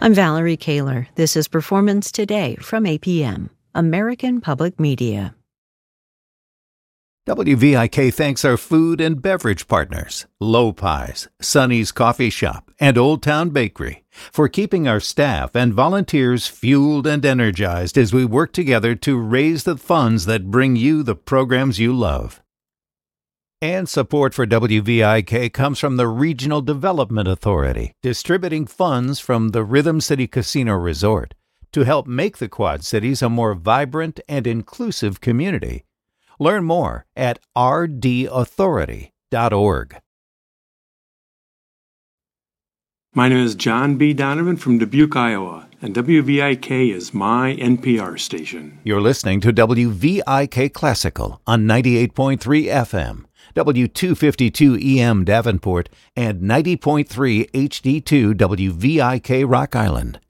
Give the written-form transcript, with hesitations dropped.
I'm Valerie Kaler. This is Performance Today from APM, American Public Media. WVIK thanks our food and beverage partners, Low Pies, Sonny's Coffee Shop, and Old Town Bakery, for keeping our staff and volunteers fueled and energized as we work together to raise the funds that bring you the programs you love. And support for WVIK comes from the Regional Development Authority, distributing funds from the Rhythm City Casino Resort to help make the Quad Cities a more vibrant and inclusive community. Learn more at rdauthority.org. My name is John B. Donovan from Dubuque, Iowa, and WVIK is my NPR station. You're listening to WVIK Classical on 98.3 FM, W252 EM Davenport, and 90.3 HD2 WVIK Rock Island.